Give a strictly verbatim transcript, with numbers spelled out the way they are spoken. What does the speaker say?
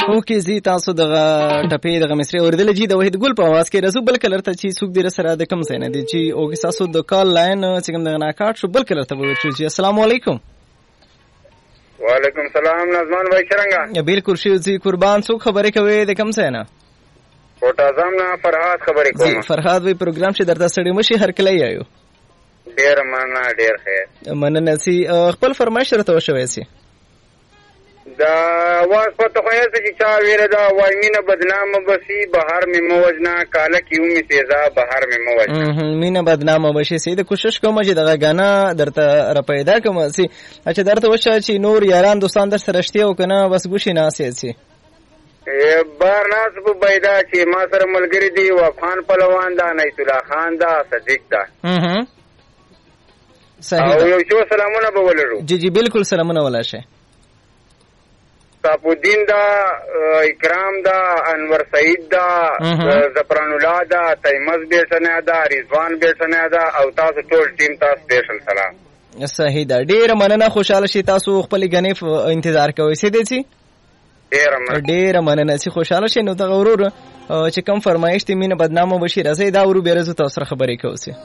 اوکې زی تاسو دغه ټپې دغه مصري اوریدل جی د وحید ګل په आवाज کې رسو بل کلر ته چې څوک دې سره د کم ځای نه دی چې اوکې تاسو د کال لاین چې کوم دغه ناکات شو بل کلر ته وچو چې السلام علیکم. وعلیکم السلام نظمان بھائی څنګه؟ بالکل شي زی قربان څوک خبرې کوي د کم ځای نه؟ کوټه ځم نه فرحات خبرې کوم. جی فرحات وی پروګرام چې درته سړی مشي هر کله یایو. ډیر مننه ډیر خیر. مننه سي خپل فرمایش راته وشوي سي. دا واس په تو خیر چې چا ویره دا وای مینه بدنامه بسی بهر می موجنا کاله کیو می سیزا بهر می موجنا مینه بدنامه بشي سي د کوشش کوم چې دغه غانا درته را پیدا کوم سي چې درته وشه چې نور یاران دوستان در سره شته او کنه بس ګوشي ناسي سي بار ناس په پیدا چې ما سره ملګری دی وفان پهلوان دا نیت الله خان دا صدیق دا اه صحیح او یو څو سلامونه به ولرو. جی جی بالکل سلامونه ولا شي. صافالدین دا اکرام دا انور سعید دا زفران الله دا تیمز بیٹنه دا رضوان بیٹنه دا او تاسو ټول ټیم ته سپیشل سلام. صحیح دا ډیر مننه خوشاله شي تاسو خپل غنیف انتظار کوئ سي دي سي ډیر مننه ډیر مننه چې خوشاله شي نو دا غرور چې کم فرمایش ته مینه بدنامه بشي راځي دا ورو بیرزو تاسو خبرې کوي.